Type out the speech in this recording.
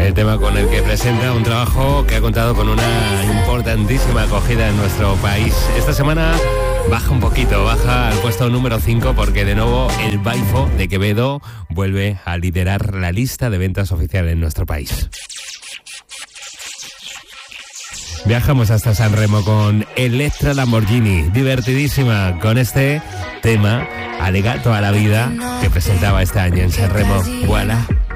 el tema con el que presenta un trabajo que ha contado con una importantísima acogida en nuestro país. Esta semana baja un poquito, baja al puesto número 5 porque de nuevo el Baifo de Quevedo vuelve a liderar la lista de ventas oficial en nuestro país. Viajamos hasta San Remo con Electra Lamborghini, divertidísima con este tema Alegato a la vida que presentaba este año en San Remo. Voilà.